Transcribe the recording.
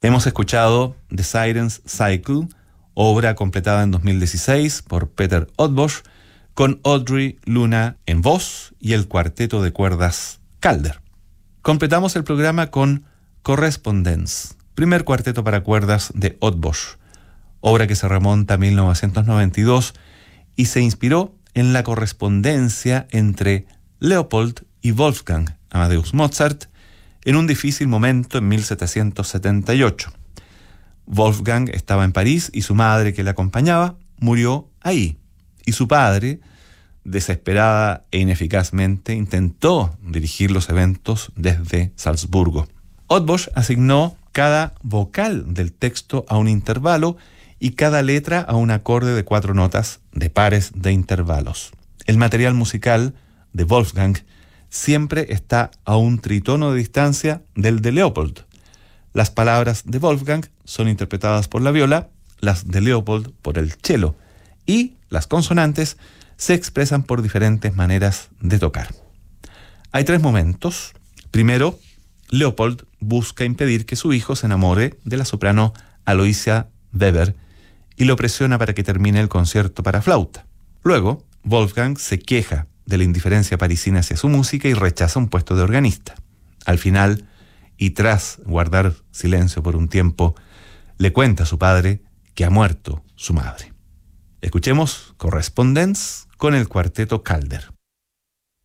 Hemos escuchado The Sirens Cycle, obra completada en 2016 por Peter Otbosch, con Audrey Luna en voz y el cuarteto de cuerdas Calder. Completamos el programa con Correspondence, primer cuarteto para cuerdas de Otbosch, obra que se remonta a 1992 y se inspiró en la correspondencia entre Leopold y Wolfgang Amadeus Mozart en un difícil momento en 1778. Wolfgang estaba en París y su madre, que le acompañaba, murió ahí. Y su padre, desesperada e ineficazmente, intentó dirigir los eventos desde Salzburgo. Otbosch asignó cada vocal del texto a un intervalo y cada letra a un acorde de 4 notas de pares de intervalos. El material musical de Wolfgang siempre está a un tritono de distancia del de Leopold. Las palabras de Wolfgang son interpretadas por la viola, las de Leopold por el cello, y las consonantes se expresan por diferentes maneras de tocar. Hay 3 momentos. Primero, Leopold busca impedir que su hijo se enamore de la soprano Aloysia Weber y lo presiona para que termine el concierto para flauta. Luego, Wolfgang se queja de la indiferencia parisina hacia su música y rechaza un puesto de organista. Al final, y tras guardar silencio por un tiempo, le cuenta a su padre que ha muerto su madre. Escuchemos Correspondence con el cuarteto Calder.